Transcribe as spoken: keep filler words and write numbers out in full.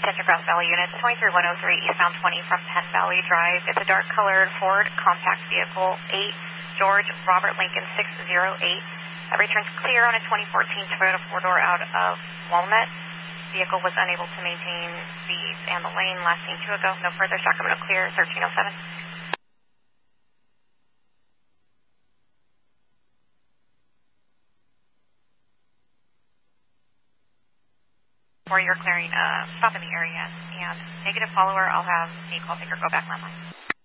Attention Grass Valley units, twenty-three one oh three eastbound twenty from Penn Valley Drive. It's a dark colored Ford compact vehicle, eight George Robert Lincoln six oh eight. That returns clear on a twenty fourteen Toyota four-door out of Walnut. Vehicle was unable to maintain speeds and the lane last seen two ago. No further. Sacramento clear, thirteen oh seven. For your clearing, uh, stop in the area, and negative follower, I'll have a call taker go back landline.